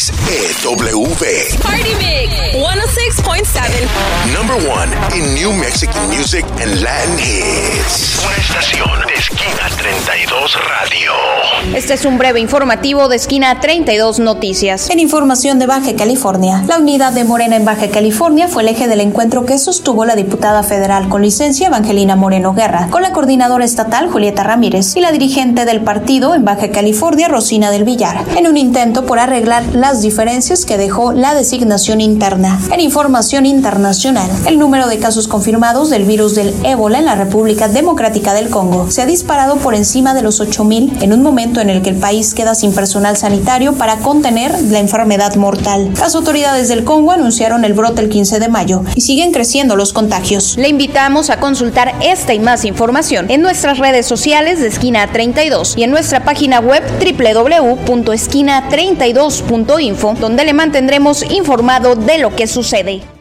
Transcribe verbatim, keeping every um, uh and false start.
X E W. Party Mix ciento seis punto siete. Number one in New Mexican music and Latin hits. Una estación de Esquina treinta y dos Radio. Este es un breve informativo de Esquina treinta y dos Noticias. En información de Baja California, la unidad de Morena en Baja California fue el eje del encuentro que sostuvo la diputada federal con licencia Evangelina Moreno Guerra, con la coordinadora estatal Julieta Ramírez y la dirigente del partido en Baja California Rosina del Villar, en un intento por arreglar las diferencias que dejó la designación interna. En información internacional, el número de casos confirmados del virus del ébola en la República Democrática del Congo se ha disparado por encima de los ocho mil en un momento en el que el país queda sin personal sanitario para contener la enfermedad mortal. Las autoridades del Congo anunciaron el brote el quince de mayo y siguen creciendo los contagios. Le invitamos a consultar esta y más información en nuestras redes sociales de Esquina treinta y dos y en nuestra página web doble u doble u doble u punto esquina treinta y dos punto info, donde le mantendremos informado de lo que sucede.